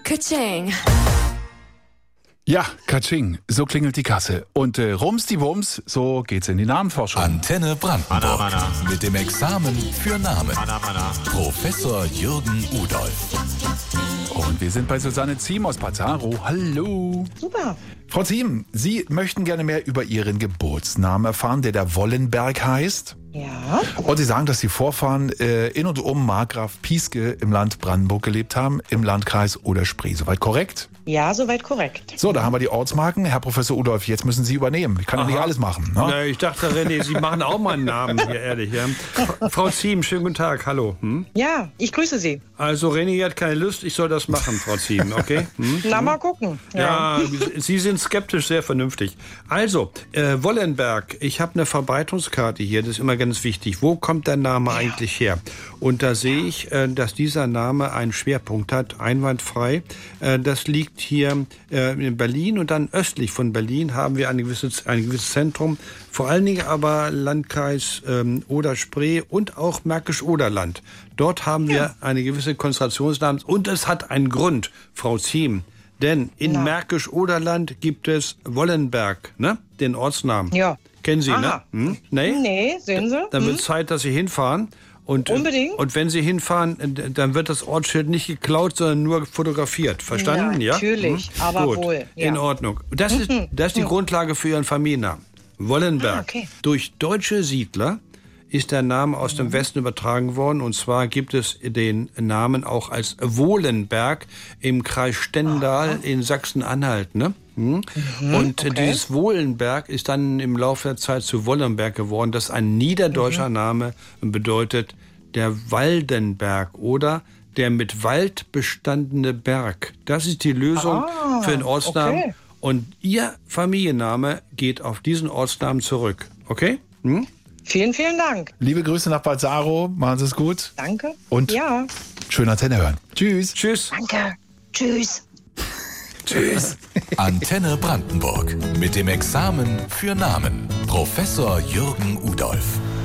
Ka-ching. Ja, Katsching, so klingelt die Kasse. Und Rums die Wums, so geht's in die Namenforschung. Antenne Brandenburg. Mana. Mit dem Examen für Namen. Mana. Professor Jürgen Udolf. Und wir sind bei Susanne Ziem aus Pazzaro. Hallo. Super. Frau Ziem, Sie möchten gerne mehr über Ihren Geburtsnamen erfahren, der Wollenberg heißt. Ja. Und Sie sagen, dass die Vorfahren in und um Markgraf Pieske im Land Brandenburg gelebt haben, im Landkreis Oder-Spree. Soweit korrekt? Ja, soweit korrekt. So, da haben wir die Ortsmarken. Herr Professor Udolf, jetzt müssen Sie übernehmen. Ich kann ja nicht alles machen. Ne? Na, ich dachte, René, Sie machen auch mal einen Namen hier, ehrlich. Ja? Frau Ziem, schönen guten Tag, hallo. Ja, ich grüße Sie. Also René hat keine Lust, ich soll das machen, Frau Ziem, okay? Na, mal gucken. Ja, Sie sind skeptisch, sehr vernünftig. Also, Wollenberg, ich habe eine Verbreitungskarte hier, das ist immer ganz wichtig. Wo kommt der Name eigentlich her? Und da sehe ich, dass dieser Name einen Schwerpunkt hat, einwandfrei. Das liegt hier in Berlin und dann östlich von Berlin haben wir ein gewisses Zentrum, vor allen Dingen aber Landkreis Oder-Spree und auch Märkisch-Oderland. Dort haben wir eine gewisse Konzentrationsnamen und es hat einen Grund, Frau Ziem. Denn in Märkisch-Oderland gibt es Wollenberg, ne? Den Ortsnamen. Ja. Kennen Sie, Aha. ne? Nee? Nee, sehen Sie? Dann wird Zeit, dass Sie hinfahren. Und, Unbedingt. Und wenn Sie hinfahren, dann wird das Ortsschild nicht geklaut, sondern nur fotografiert. Verstanden? Ja, natürlich, aber Gut. wohl. Ja. In Ordnung. Das ist die Grundlage für Ihren Familiennamen. Wollenberg. Okay. Durch deutsche Siedler ist der Name aus dem Westen übertragen worden. Und zwar gibt es den Namen auch als Wohlenberg im Kreis Stendal in Sachsen-Anhalt. Ne? Und dieses Wohlenberg ist dann im Laufe der Zeit zu Wollenberg geworden. Das ist ein niederdeutscher Name und bedeutet der Waldenberg oder der mit Wald bestandene Berg. Das ist die Lösung für den Ortsnamen. Okay. Und Ihr Familienname geht auf diesen Ortsnamen zurück. Okay? Vielen, vielen Dank. Liebe Grüße nach Pazzaro, machen Sie es gut. Danke. Und Ja. schön Antenne hören. Tschüss. Tschüss. Danke. Tschüss. Tschüss. Antenne Brandenburg. Mit dem Examen für Namen. Professor Jürgen Udolf.